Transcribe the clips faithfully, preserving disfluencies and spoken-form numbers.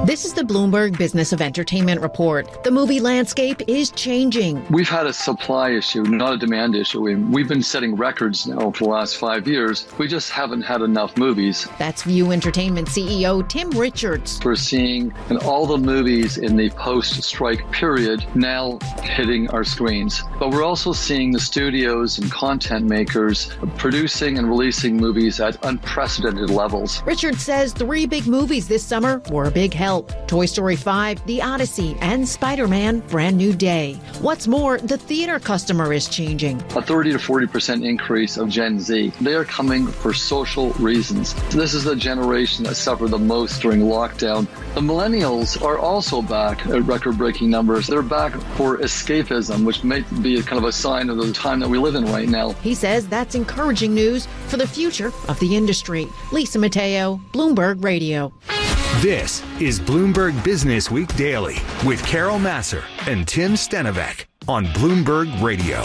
This is the Bloomberg Business of Entertainment Report. The movie landscape is changing. We've had a supply issue, not a demand issue. We've been setting records now for the last five years. We just haven't had enough movies. That's View Entertainment C E O Tim Richards. We're seeing in all the movies in the post-strike period now hitting our screens. But we're also seeing the studios and content makers producing and releasing movies at unprecedented levels. Richards says three big movies this summer were a big help. Toy Story five, The Odyssey, and Spider-Man Brand New Day. What's more, the theater customer is changing. A thirty to forty percent increase of Gen Z. They are coming for social reasons. This is the generation that suffered the most during lockdown. The millennials are also back at record-breaking numbers. They're back for escapism, which may be kind of a sign of the time that we live in right now. He says that's encouraging news for the future of the industry. Lisa Mateo, Bloomberg Radio. This is Bloomberg Business Week Daily with Carol Massar and Tim Stenovec on Bloomberg Radio.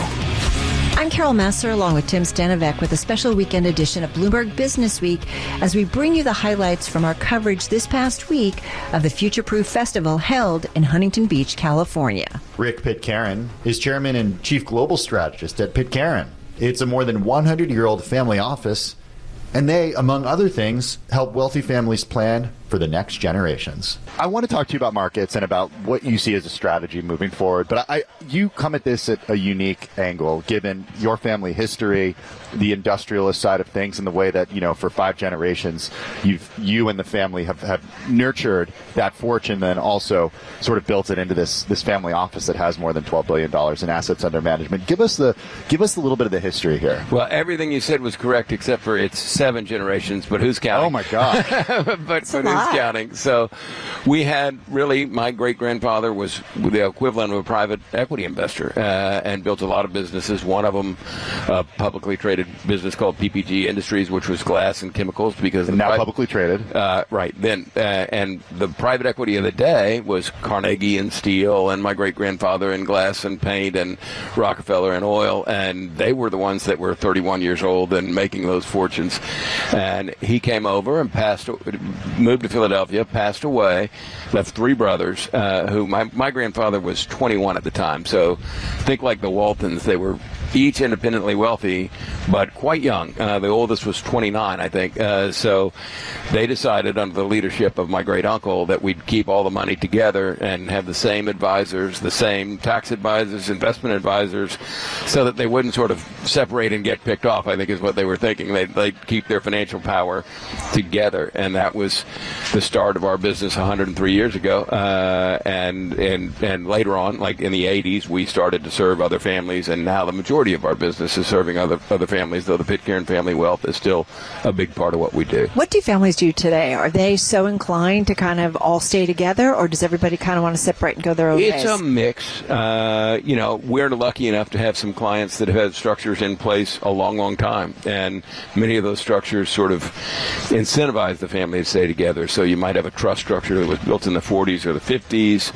I'm Carol Massar along with Tim Stenovec with a special weekend edition of Bloomberg Business Week as we bring you the highlights from our coverage this past week of the Future Proof Festival held in Huntington Beach, California. Rick Pitcairn is chairman and chief global strategist at Pitcairn. It's a more than one hundred year old family office, and they, among other things, help wealthy families plan for the next generations. I want to talk to you about markets and about what you see as a strategy moving forward, but I, you come at this at a unique angle, given your family history, the industrialist side of things, and the way that, you know, for five generations, you've, you and the family have, have nurtured that fortune, then also sort of built it into this, this family office that has more than twelve billion dollars in assets under management. Give us the, give us a little bit of the history here. Well, everything you said was correct except for it's seven generations, but who's counting? Oh my God. but but who's counting? So we had really, my great-grandfather was the equivalent of a private equity investor uh, and built a lot of businesses. One of them, a publicly traded business called P P G Industries, which was glass and chemicals. Because and now pri- publicly traded. Uh, right. Then, uh, and the private equity of the day was Carnegie and steel, and my great-grandfather in glass and paint, and Rockefeller and oil. And they were the ones that were thirty-one years old and making those fortunes. And he came over and passed, moved to Philadelphia, passed away, left three brothers, uh, who my, my grandfather was twenty-one at the time. So think like the Waltons. They were each independently wealthy, but quite young. Uh, the oldest was twenty-nine, I think. Uh, so they decided under the leadership of my great uncle that we'd keep all the money together and have the same advisors, the same tax advisors, investment advisors, so that they wouldn't sort of separate and get picked off, I think is what they were thinking. They'd, they'd keep their financial power together. And that was the start of our business one hundred three years ago. Uh, and, and, and later on, like in the eighties, we started to serve other families, and now the majority of our business is serving other other families, though the Pitcairn family wealth is still a big part of what we do. What do families do today? Are they so inclined to kind of all stay together, or does everybody kind of want to separate and go their own ways? It's a mix. Uh, you know, we're lucky enough to have some clients that have had structures in place a long, long time, and many of those structures sort of incentivize the family to stay together. So you might have a trust structure that was built in the forties or the fifties,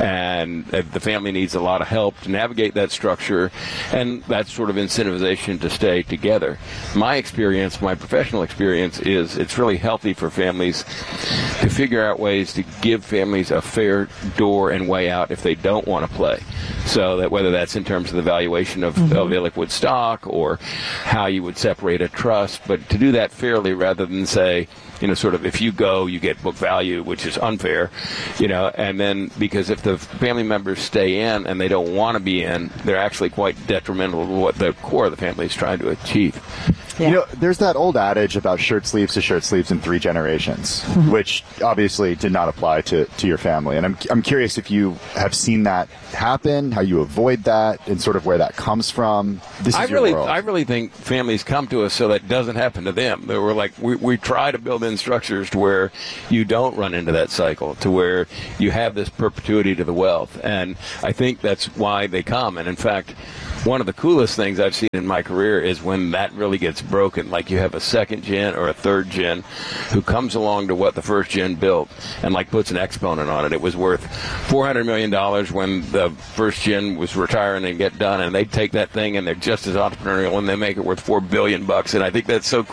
and the family needs a lot of help to navigate that structure, and that's sort of incentivization to stay together. My experience, my professional experience, is it's really healthy for families to figure out ways to give families a fair door and way out if they don't want to play. So that whether that's in terms of the valuation of, mm-hmm. of illiquid stock or how you would separate a trust, but to do that fairly rather than say, you know, sort of if you go, you get book value, which is unfair, you know, and then because if the family members stay in and they don't want to be in, they're actually quite detrimental to what the core of the family is trying to achieve. Yeah. You know, there's that old adage about shirt sleeves to shirt sleeves in three generations, mm-hmm. which obviously did not apply to, to your family. And I'm I'm curious if you have seen that happen, how you avoid that, and sort of where that comes from. This is I your really, world. I really think families come to us so that doesn't happen to them. They were like, we, we try to build in structures to where you don't run into that cycle, to where you have this perpetuity to the wealth. And I think that's why they come. And in fact, one of the coolest things I've seen in my career is when that really gets broken, like you have a second gen or a third gen who comes along to what the first gen built and like puts an exponent on it. It was worth four hundred million dollars when the first gen was retiring and get done, and they take that thing and they're just as entrepreneurial and they make it worth four billion bucks. And I think that's so cool.